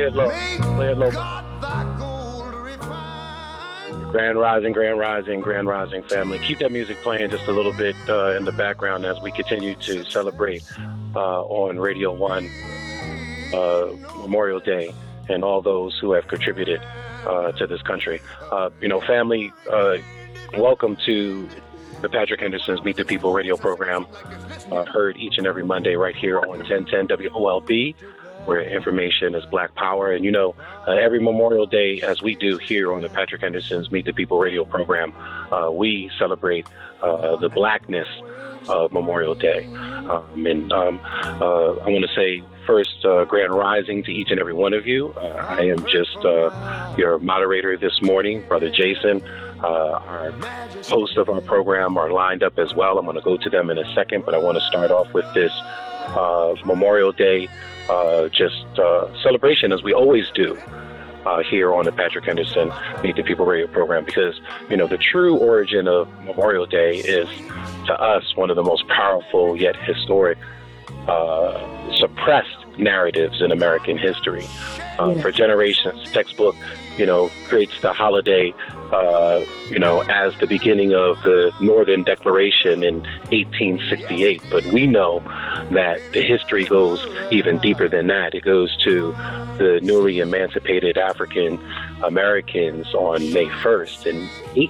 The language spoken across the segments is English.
it low. Play it low. Grand Rising, Grand Rising, Grand Rising family. Keep that music playing just a little bit in the background as we continue to celebrate on Radio 1 Memorial Day and all those who have contributed to this country. Family, welcome to the Patrick Henderson's Meet the People radio program, heard each and every Monday right here on 1010 WOLB, where information is Black Power. And every Memorial Day, as we do here on the Patrick Henderson's Meet the People radio program, we celebrate the blackness of Memorial Day. I want to say first, Grand Rising to each and every one of you. I am just your moderator this morning, Brother Jason. Our hosts of our program are lined up as well. I'm going to go to them in a second, but I want to start off with this Memorial Day celebration, as we always do here on the Patrick Henderson Meet the People radio program, because the true origin of Memorial Day is, to us, one of the most powerful yet historic suppressed narratives in American history. For generations, textbook creates the holiday as the beginning of the Northern Declaration in 1868. But we know that the history goes even deeper than that. It goes to the newly emancipated African Americans on May 1st in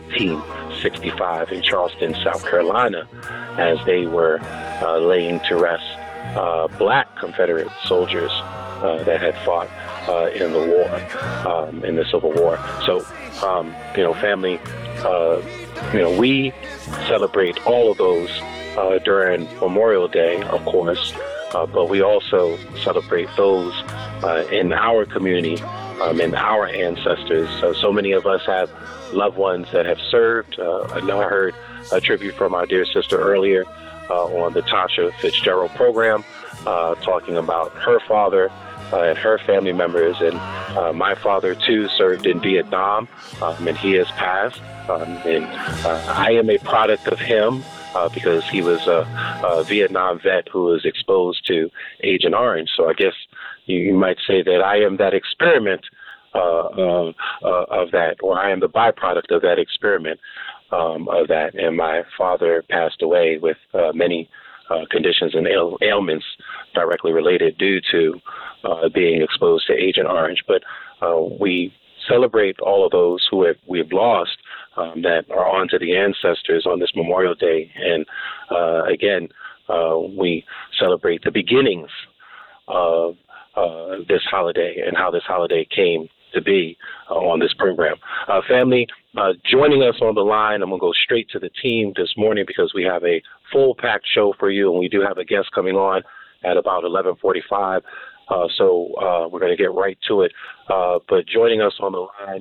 1865 in Charleston, South Carolina, as they were laying to rest black Confederate soldiers that had fought in the war, in the Civil War. So, family, we celebrate all of those during Memorial Day, of course, but we also celebrate those in our community, and our ancestors. So many of us have loved ones that have served. I know I heard a tribute from our dear sister earlier on the Tasha Fitzgerald program, talking about her father and her family members. And my father, too, served in Vietnam, and he has passed. And I am a product of him because he was a Vietnam vet who was exposed to Agent Orange. So I guess you might say that I am that experiment of that, or I am the byproduct of that experiment of that. And my father passed away with many conditions and ailments directly related due to being exposed to Agent Orange. But we celebrate all of those who we've lost that are on to the ancestors on this Memorial Day. And again, we celebrate the beginnings of this holiday and how this holiday came to be on this program. Family, joining us on the line, I'm going to go straight to the team this morning because we have a full-packed show for you, and we do have a guest coming on at about 11:45. So we're going to get right to it. But joining us on the line,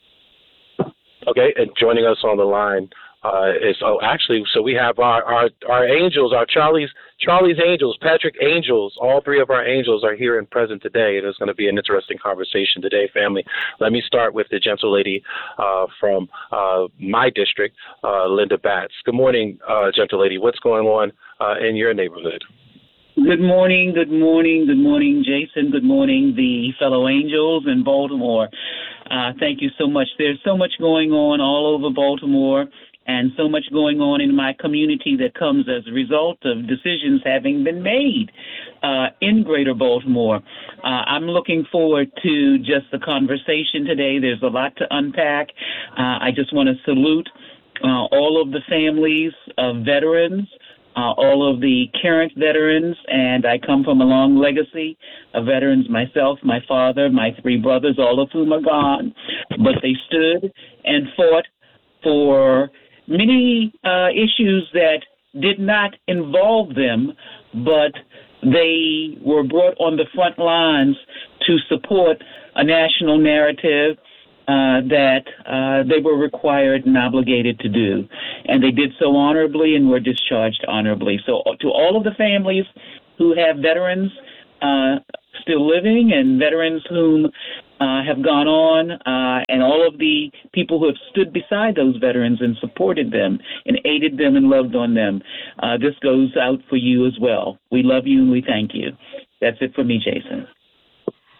joining us on the line so we have our angels, our Charlie's Angels, Patrick Angels. All three of our angels are here and present today. It is going to be an interesting conversation today, family. Let me start with the gentle lady from my district, Linda Batts. Good morning, gentle lady. What's going on in your neighborhood? Good morning, Jason. Good morning, the fellow angels in Baltimore. Thank you so much. There's so much going on all over Baltimore, and so much going on in my community that comes as a result of decisions having been made in Greater Baltimore. I'm looking forward to just the conversation today. There's a lot to unpack. I just want to salute all of the families of veterans, all of the current veterans, and I come from a long legacy of veterans myself, my father, my three brothers, all of whom are gone, but they stood and fought for many issues that did not involve them, but they were brought on the front lines to support a national narrative that they were required and obligated to do. And they did so honorably and were discharged honorably. So to all of the families who have veterans still living and veterans whom have gone on, and all of the people who have stood beside those veterans and supported them and aided them and loved on them, this goes out for you as well. We love you and we thank you. That's it for me, Jason.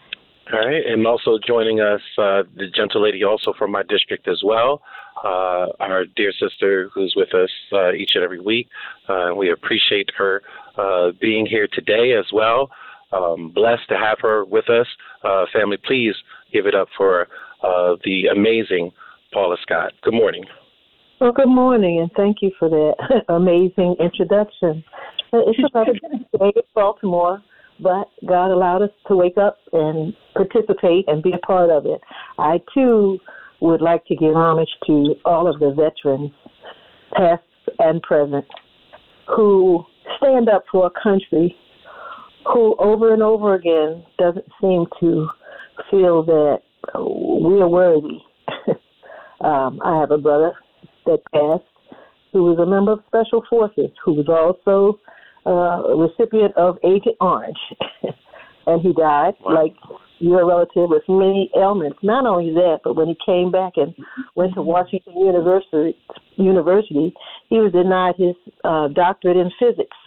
All right, and also joining us, the gentle lady also from my district as well, our dear sister who's with us each and every week. We appreciate her being here today as well. Blessed to have her with us. Family, please give it up for the amazing Paula Scott. Good morning. Well, good morning, and thank you for that amazing introduction. It's another day in Baltimore, but God allowed us to wake up and participate and be a part of it. I, too, would like to give homage to all of the veterans, past and present, who stand up for a country who over and over again doesn't seem to feel that we are worthy. I have a brother that passed who was a member of Special Forces, who was also a recipient of Agent Orange. And he died, like your relative, with many ailments. Not only that, but when he came back and went to Washington University, he was denied his doctorate in physics.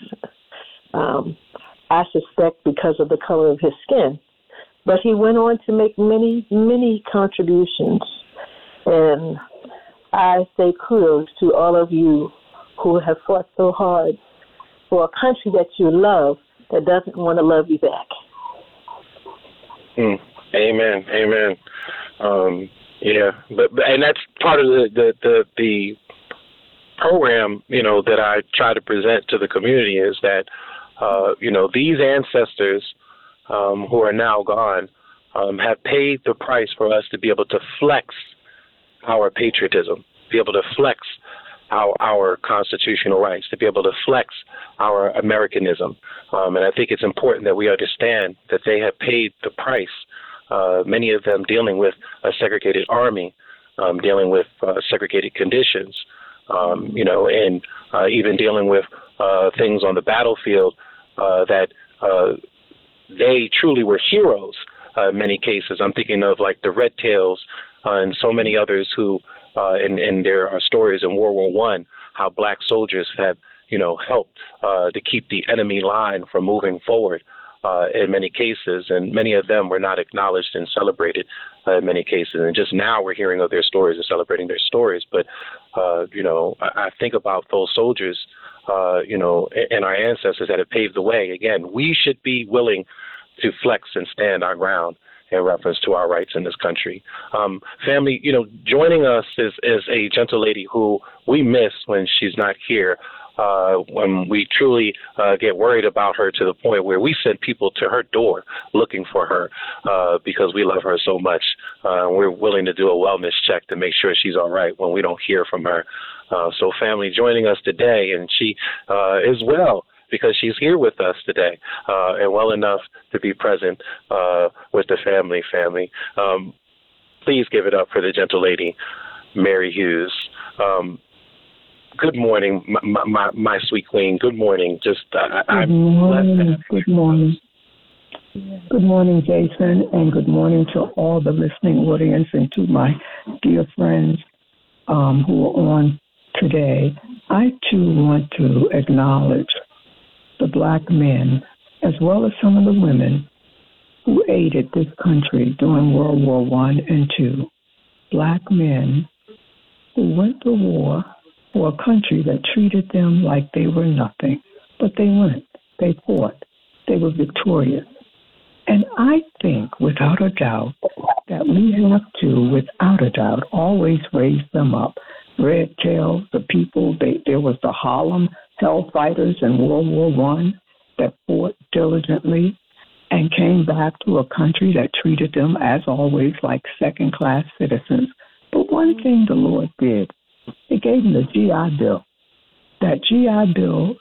I suspect because of the color of his skin. But he went on to make many, many contributions. And I say kudos to all of you who have fought so hard for a country that you love that doesn't want to love you back. Amen. Amen. And that's part of the program, that I try to present to the community is that, these ancestors who are now gone have paid the price for us to be able to flex our patriotism, be able to flex our constitutional rights, to be able to flex our Americanism. And I think it's important that we understand that they have paid the price, many of them dealing with a segregated army, dealing with segregated conditions, and even dealing with things on the battlefield that they truly were heroes in many cases. I'm thinking of like the Red Tails and so many others who, and there are stories in World War I, how black soldiers have, helped to keep the enemy line from moving forward in many cases. And many of them were not acknowledged and celebrated in many cases. And just now we're hearing of their stories and celebrating their stories. But, I think about those soldiers, and our ancestors that have paved the way. Again, we should be willing to flex and stand our ground in reference to our rights in this country. Family, joining us is a gentle lady who we miss when she's not here, when we truly get worried about her to the point where we send people to her door looking for her because we love her so much. We're willing to do a wellness check to make sure she's all right when we don't hear from her. So family joining us today, and she is well, because she's here with us today and well enough to be present with the family. Please give it up for the gentle lady, Mary Hughes. Good morning, my sweet queen. Good morning. Good morning. Good morning, Jason, and good morning to all the listening audience and to my dear friends who are on today. I, too, want to acknowledge the black men, as well as some of the women who aided this country during World War I and II. Black men who went to war for a country that treated them like they were nothing. But they went. They fought. They were victorious. And I think, without a doubt, that we have to, without a doubt, always raise them up. Red Tail, the people, there was the Harlem Hellfighters in World War I that fought diligently and came back to a country that treated them, as always, like second-class citizens. But one thing the Lord did, He gave them the GI Bill. That GI Bill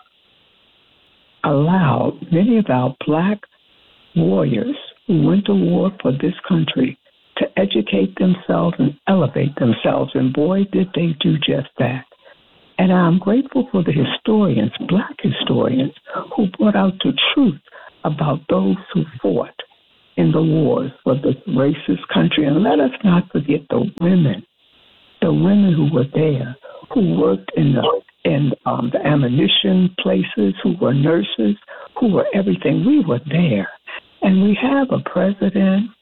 allowed many of our black warriors who went to war for this country to educate themselves and elevate themselves. And boy, did they do just that. And I'm grateful for the historians, black historians, who brought out the truth about those who fought in the wars for this racist country. And let us not forget the women who were there, who worked in the ammunition places, who were nurses, who were everything. We were there. And we have a president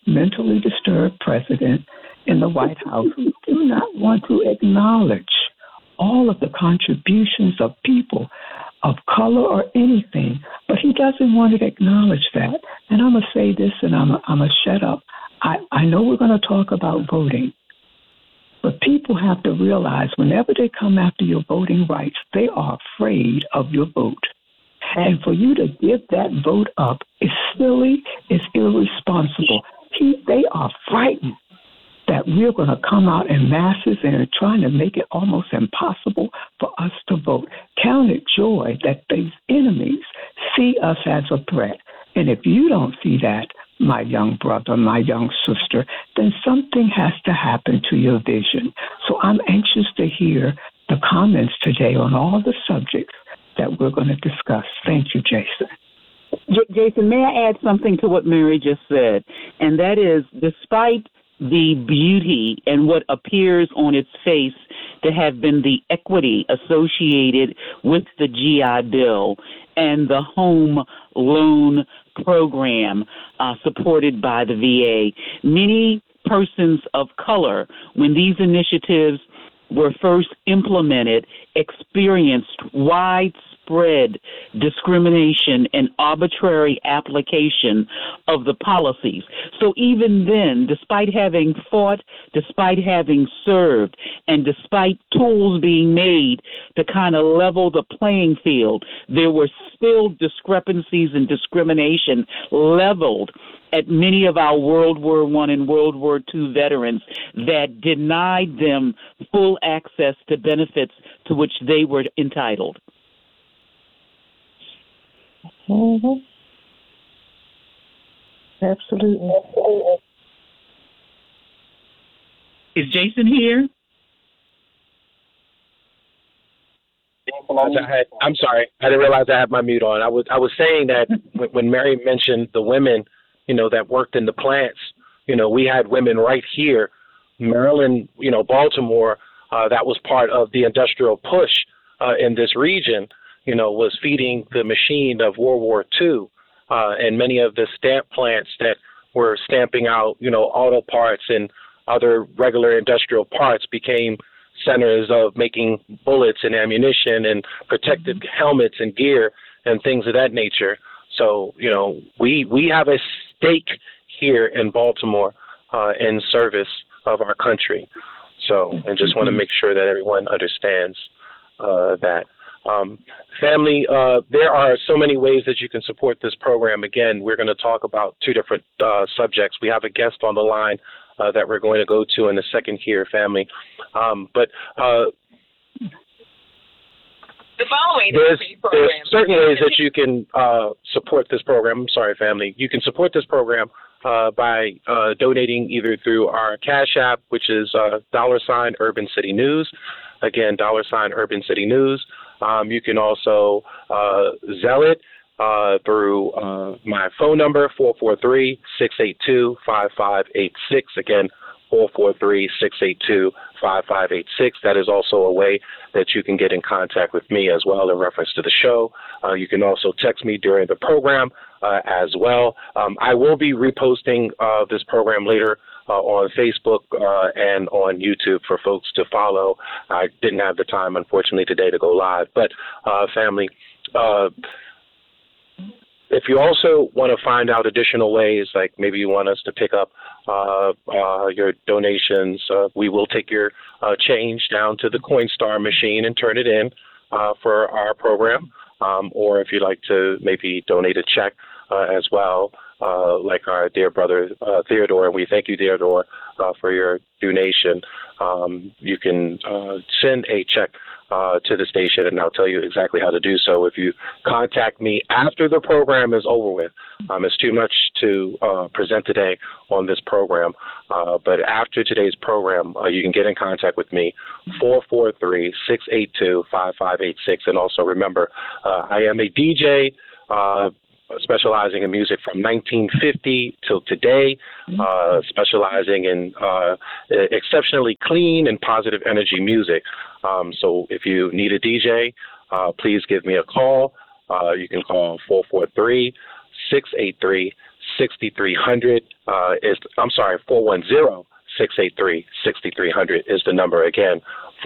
mentally disturbed president in the White House who do not want to acknowledge all of the contributions of people of color or anything, but he doesn't want to acknowledge that. And I'm going to say this, and I'm going to shut up. I know we're going to talk about voting, but people have to realize whenever they come after your voting rights, they are afraid of your vote. And for you to give that vote up is silly, it's irresponsible. They are frightened that we're going to come out in masses and are trying to make it almost impossible for us to vote. Count it joy that these enemies see us as a threat. And if you don't see that, my young brother, my young sister, then something has to happen to your vision. So I'm anxious to hear the comments today on all the subjects that we're going to discuss. Thank you, Jason. Jason, may I add something to what Mary just said? And that is, despite the beauty and what appears on its face to have been the equity associated with the GI Bill and the home loan program supported by the VA, many persons of color, when these initiatives were first implemented, experienced widespread discrimination and arbitrary application of the policies. So even then, despite having fought, despite having served, and despite tools being made to kind of level the playing field, there were still discrepancies and discrimination leveled at many of our World War I and World War II veterans that denied them full access to benefits to which they were entitled. Mm-hmm. Absolutely. Is Jason here? I'm sorry. I didn't realize I had my mute on. I was saying that when Mary mentioned the women, that worked in the plants, we had women right here, Maryland, Baltimore, that was part of the industrial push in this region, was feeding the machine of World War II. And many of the stamp plants that were stamping out, auto parts and other regular industrial parts became centers of making bullets and ammunition and protective helmets and gear and things of that nature. So, we have a stake here in Baltimore in service of our country. So, and just want to make sure that everyone understands that. Family, there are so many ways that you can support this program. Again, we're going to talk about two different subjects. We have a guest on the line that we're going to go to in a second here, family. But the following there's certain ways that you can support this program. I'm sorry, family. You can support this program by donating either through our Cash App, which is $ Urban City News. Again, $ Urban City News. You can also Zelle it through my phone number, 443-682-5586. Again, 443-682-5586. That is also a way that you can get in contact with me as well in reference to the show. You can also text me during the program as well. I will be reposting this program later on Facebook and on YouTube for folks to follow. I didn't have the time, unfortunately, today to go live. But family, if you also want to find out additional ways, like maybe you want us to pick up your donations, we will take your change down to the Coinstar machine and turn it in for our program. Or if you'd like to maybe donate a check as well, like our dear brother Theodore, and we thank you, Theodore, for your donation. You can send a check to the station, and I'll tell you exactly how to do so. If you contact me after the program is over with, it's too much to present today on this program, but after today's program, you can get in contact with me, 443-682-5586, and also remember, I am a DJ, specializing in music from 1950 till today, specializing in exceptionally clean and positive energy music. So if you need a DJ, please give me a call. You can call 443-683-6786. 410-683-6300 410-683-6300 is the number. Again,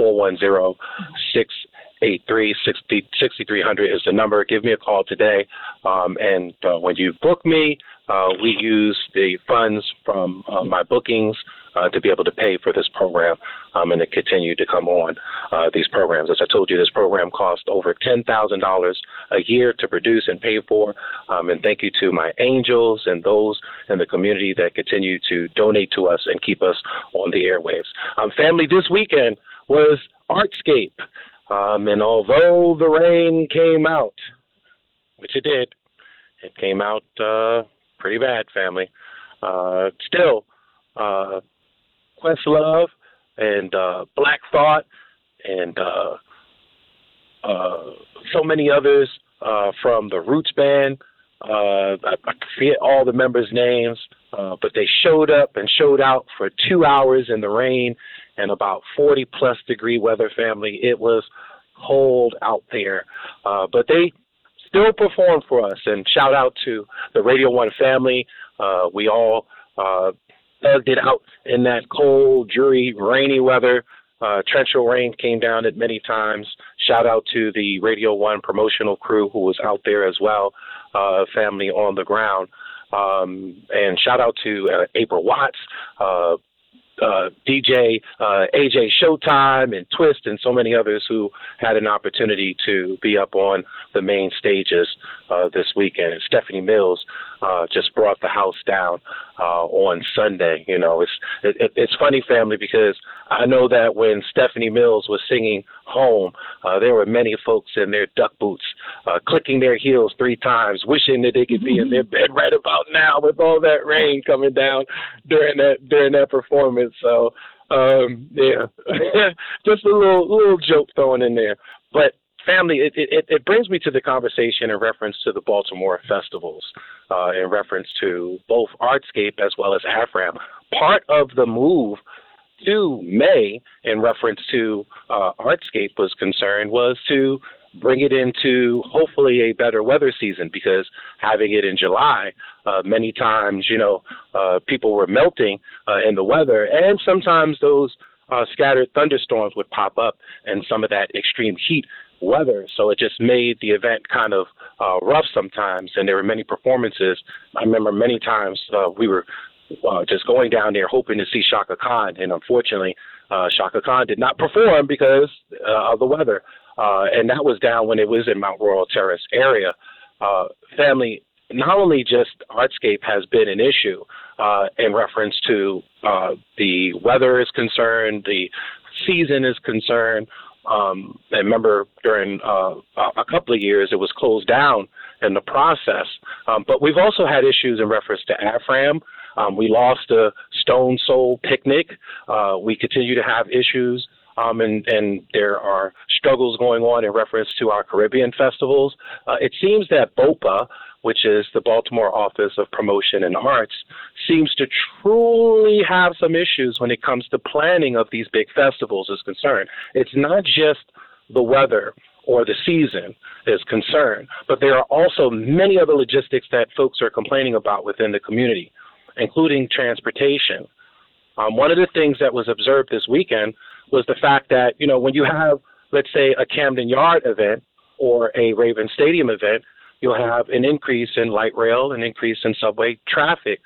410-683-6300 is the number. Give me a call today. And when you book me, we use the funds from my bookings to be able to pay for this program and to continue to come on these programs. As I told you, this program costs over $10,000 a year to produce and pay for. And thank you to my angels and those in the community that continue to donate to us and keep us on the airwaves. Family, this weekend was Artscape. And although the rain came out, which it did, it came out pretty bad, family. Still, Questlove and Black Thought and so many others from the Roots Band. I forget all the members' names, but they showed up and showed out for 2 hours in the rain and about 40-plus degree weather, family. It was cold out there, but they still performed for us. And shout out to the Radio 1 family. We all thugged it out in that cold, dreary, rainy weather. Torrential rain came down at many times. Shout out to the Radio 1 promotional crew who was out there as well, family on the ground. And shout out to April Watts, DJ AJ Showtime and Twist and so many others who had an opportunity to be up on the main stages this weekend. And Stephanie Mills just brought the house down on Sunday. You know, it's funny, family, because I know that when Stephanie Mills was singing Home, there were many folks in their duck boots clicking their heels 3 times, wishing that they could be in their bed right about now with all that rain coming down during that performance. So, yeah, just a little joke thrown in there. But family, it brings me to the conversation in reference to the Baltimore festivals, in reference to both Artscape as well as AFRAM. Part of the move to May in reference to Artscape was concerned was to bring it into hopefully a better weather season, because having it in July, many times, people were melting in the weather, and sometimes those scattered thunderstorms would pop up and some of that extreme heat weather. So it just made the event kind of rough sometimes, and there were many performances. I remember many times we were just going down there hoping to see Chaka Khan, and unfortunately, Chaka Khan did not perform because of the weather. And that was down when it was in Mount Royal Terrace area. Family, not only just Artscape has been an issue in reference to the weather is concerned, the season is concerned. I remember during a couple of years it was closed down in the process. But we've also had issues in reference to AFRAM. We lost a Stone Soul Picnic. We continue to have issues. And there are struggles going on in reference to our Caribbean festivals. It seems that BOPA, which is the Baltimore Office of Promotion and Arts, seems to truly have some issues when it comes to planning of these big festivals is concerned. It's not just the weather or the season is concerned, but there are also many other logistics that folks are complaining about within the community, including transportation. One of the things that was observed this weekend was the fact that, when you have, let's say, a Camden Yard event or a Raven Stadium event, you'll have an increase in light rail, an increase in subway traffic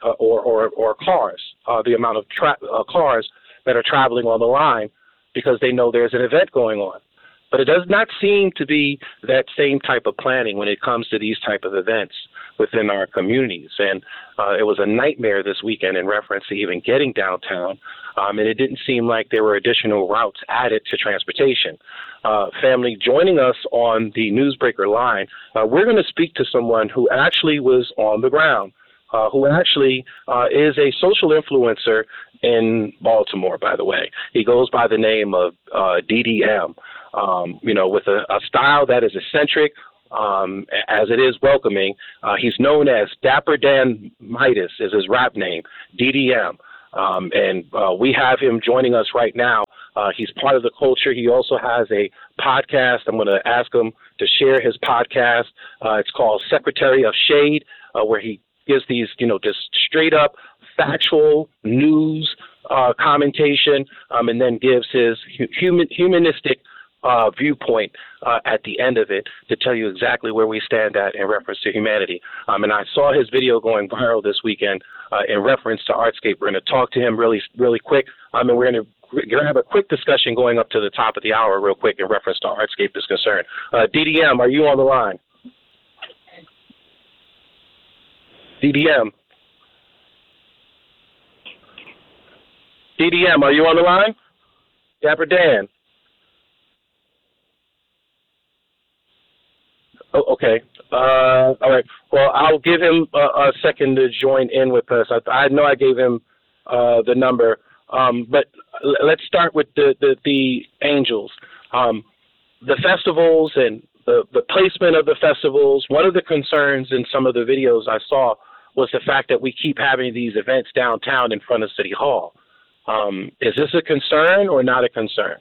or cars, the amount of cars that are traveling on the line because they know there's an event going on. But it does not seem to be that same type of planning when it comes to these type of events within our communities. And it was a nightmare this weekend in reference to even getting downtown. And it didn't seem like there were additional routes added to transportation. Family, joining us on the Newsbreaker line, we're going to speak to someone who actually was on the ground, who actually is a social influencer in Baltimore, by the way. He goes by the name of DDM, with a style that is eccentric, as it is welcoming. He's known as Dapper Dan Midas is his rap name, DDM. And we have him joining us right now. He's part of the culture. He also has a podcast. I'm going to ask him to share his podcast. It's called Secretary of Shade, where he gives these, just straight up factual news commentation, and then gives his humanistic viewpoint at the end of it to tell you exactly where we stand at in reference to humanity. And I saw his video going viral this weekend in reference to Artscape. We're going to talk to him really, really quick, and we're going to have a quick discussion going up to the top of the hour real quick in reference to Artscape is concerned. DDM, are you on the line? DDM, are you on the line? Dapper Dan. Oh, okay. All right. Well, I'll give him a second to join in with us. I know I gave him the number, but let's start with the Angels. The festivals and the placement of the festivals. One of the concerns in some of the videos I saw was the fact that we keep having these events downtown in front of City Hall. Is this a concern or not a concern?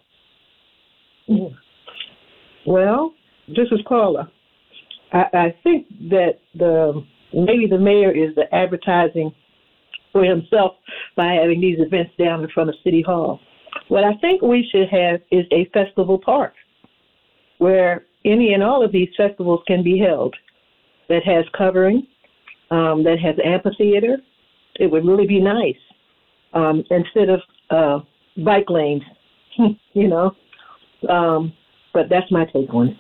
Well, this is Paula. I think that maybe the mayor is advertising for himself by having these events down in front of City Hall. What I think we should have is a festival park where any and all of these festivals can be held, that has covering, that has amphitheater. It would really be nice instead of bike lanes, but that's my take on it.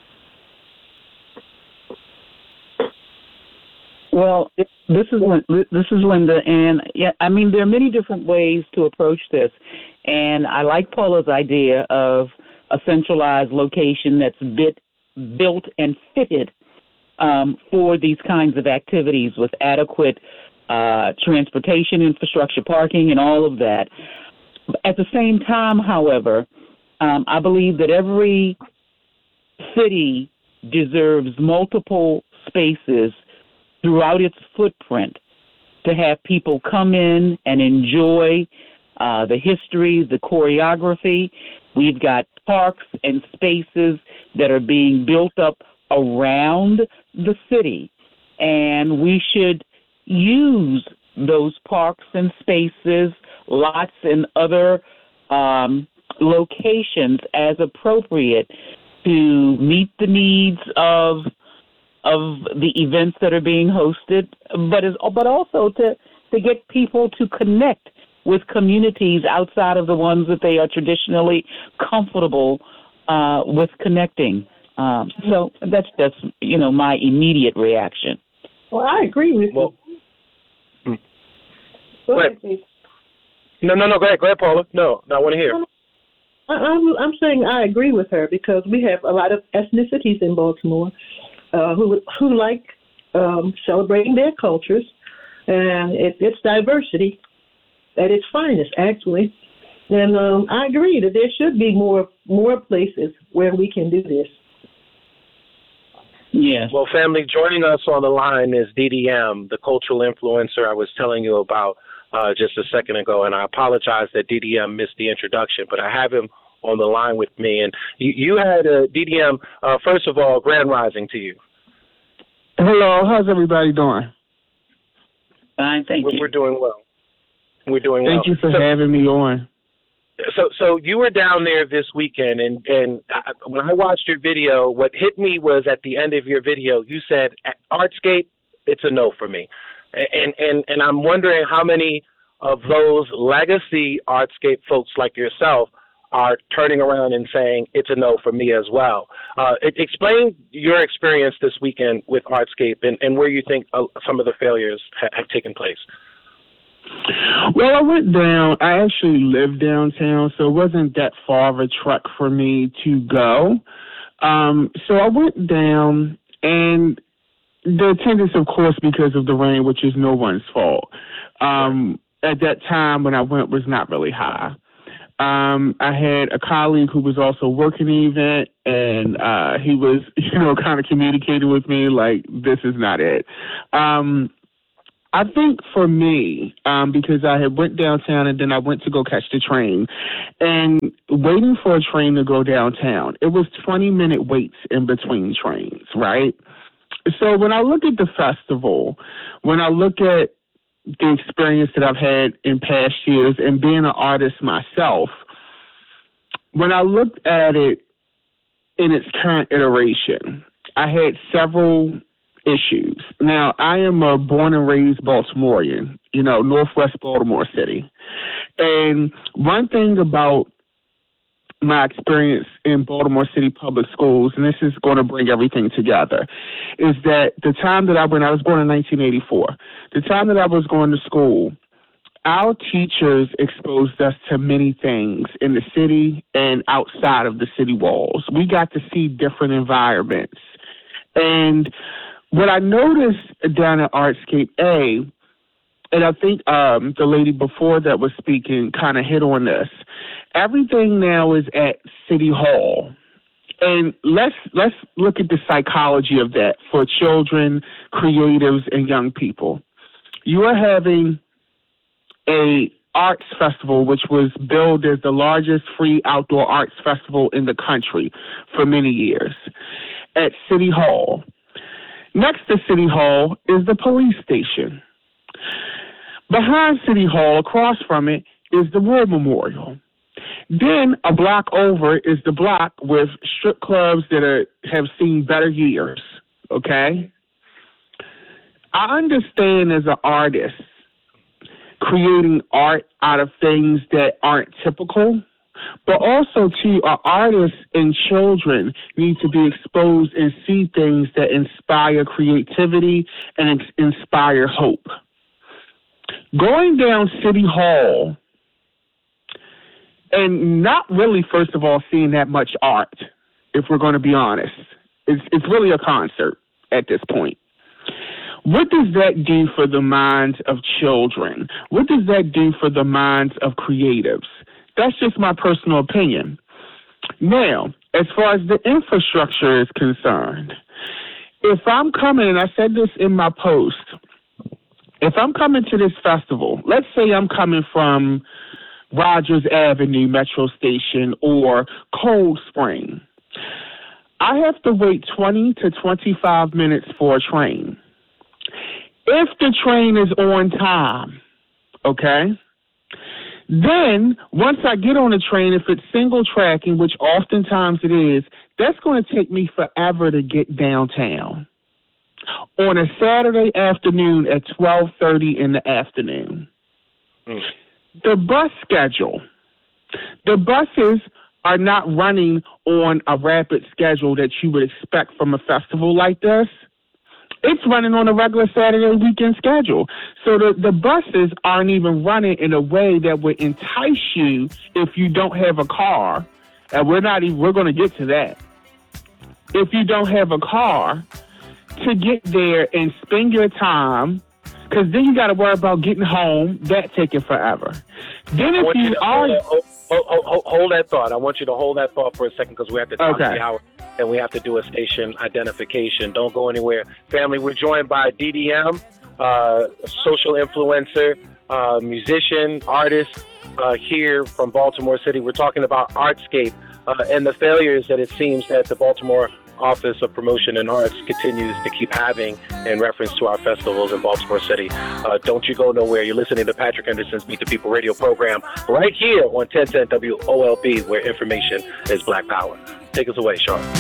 Well, this is Linda, and yeah, I mean, there are many different ways to approach this, and I like Paula's idea of a centralized location that's built and fitted for these kinds of activities with adequate transportation infrastructure, parking, and all of that. At the same time, however, I believe that every city deserves multiple spaces throughout its footprint to have people come in and enjoy the history, the choreography. We've got parks and spaces that are being built up around the city, and we should use those parks and spaces, lots and other locations as appropriate to meet the needs of the events that are being hosted, but also to get people to connect with communities outside of the ones that they are traditionally comfortable with connecting. So that's my immediate reaction. Well, I agree with you. Go ahead, please. No, go ahead, Paula. No, I want to hear. I'm saying I agree with her because we have a lot of ethnicities in Baltimore who like celebrating their cultures, and it's diversity at its finest, actually. And I agree that there should be more places where we can do this. Yes. Well, family, joining us on the line is DDM, the cultural influencer I was telling you about just a second ago, and I apologize that DDM missed the introduction, but I have him on the line with me. And you had DDM, first of all, grand rising to you. Hello, how's everybody doing? Fine, thank you. We're doing well. We're doing well. Thank you for having me on. So you were down there this weekend, and when I watched your video, what hit me was at the end of your video, you said, Artscape, it's a no for me. And I'm wondering how many of those legacy Artscape folks like yourself are turning around and saying it's a no for me as well. Explain your experience this weekend with Artscape and where you think some of the failures have taken place. Well, I went down. I actually live downtown, so it wasn't that far of a trek for me to go. So I went down, and the attendance, of course, because of the rain, which is no one's fault, at that time when I went was not really high. I had a colleague who was also working the event, and he was, kind of communicating with me like, this is not it. I think for me, because I had went downtown and then I went to go catch the train, and waiting for a train to go downtown, it was 20-minute waits in between trains, right? So when I look at the festival, when I look at the experience that I've had in past years and being an artist myself, when I looked at it in its current iteration, I had several issues. Now, I am a born and raised Baltimorean, Northwest Baltimore City. And one thing about my experience in Baltimore City Public Schools, and this is going to bring everything together, is that the time that I was born in 1984, the time that I was going to school, our teachers exposed us to many things in the city and outside of the city walls. We got to see different environments. And what I noticed down at Artscape A, and I think the lady before that was speaking kind of hit on this, everything now is at City Hall. And let's look at the psychology of that for children, creatives, and young people. You are having a arts festival, which was billed as the largest free outdoor arts festival in the country for many years, at City Hall. Next to City Hall is the police station. Behind City Hall, across from it, is the War Memorial. Then a block over is the block with strip clubs that have seen better years, okay? I understand as an artist, creating art out of things that aren't typical, but also, too, our artists and children need to be exposed and see things that inspire creativity and inspire hope. Going down City Hall and not really, first of all, seeing that much art, if we're going to be honest. It's really a concert at this point. What does that do for the minds of children? What does that do for the minds of creatives? That's just my personal opinion. Now, as far as the infrastructure is concerned, if I'm coming, and I said this in my post, if I'm coming to this festival, let's say I'm coming from Rogers Avenue Metro Station or Cold Spring, I have to wait 20 to 25 minutes for a train. If the train is on time, okay, then once I get on the train, if it's single tracking, which oftentimes it is, that's going to take me forever to get downtown on a Saturday afternoon at 12:30 in the afternoon. The bus schedule, the buses are not running on a rapid schedule that you would expect from a festival like this. It's running on a regular Saturday weekend schedule. So the buses aren't even running in a way that would entice you if you don't have a car. And we're going to get to that. If you don't have a car, to get there and spend your time, because then you got to worry about getting home, that taking forever. Then if you are... Hold that thought. I want you to hold that thought for a second because we have to top the hour and we have to do a station identification. Don't go anywhere. Family, we're joined by DDM, social influencer, musician, artist here from Baltimore City. We're talking about Artscape and the failures that it seems that the Baltimore Office of Promotion and Arts continues to keep having in reference to our festivals in Baltimore City. Don't you go nowhere. You're listening to Patrick Henderson's Meet the People radio program right here on 1010 WOLB, where information is Black Power. Take us away, Sean.